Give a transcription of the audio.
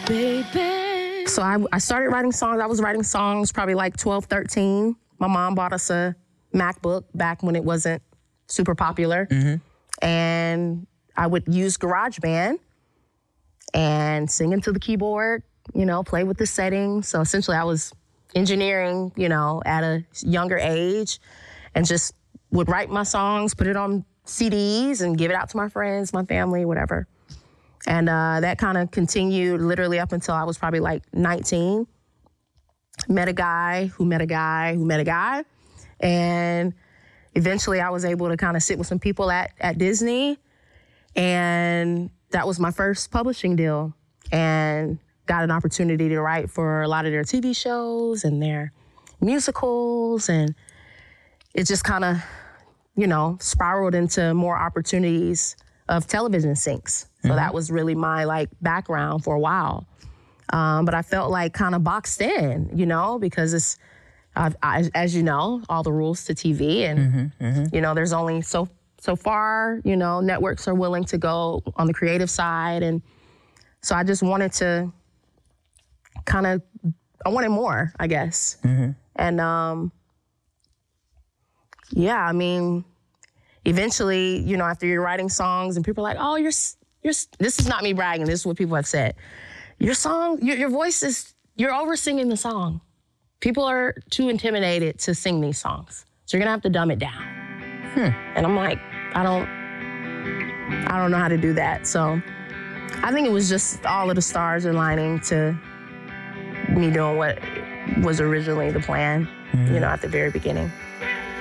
baby. So I started writing songs. I was writing songs probably like 12, 13. My mom bought us a MacBook back when it wasn't super popular. And I would use GarageBand and sing into the keyboard, play with the settings. So essentially I was engineering, at a younger age, and just would write my songs, put it on CDs and give it out to my friends, my family, whatever. And that kind of continued literally up until I was probably like 19. Met a guy who met a guy who met a guy. And eventually I was able to kind of sit with some people at Disney. And that was my first publishing deal. And got an opportunity to write for a lot of their TV shows and their musicals. And it just kind of, spiraled into more opportunities of television syncs. So that was really my background for a while. But I felt like kind of boxed in, because it's, as you know, all the rules to TV and, there's only so far, networks are willing to go on the creative side. And so I just wanted to I wanted more, I guess. And, eventually, after you're writing songs and people are like, oh, this is not me bragging. This is what people have said. Your song, your voice is, you're over singing the song. People are too intimidated to sing these songs. So you're gonna have to dumb it down. And I'm like, I don't know how to do that. So I think it was just all of the stars aligning to me doing what was originally the plan, at the very beginning.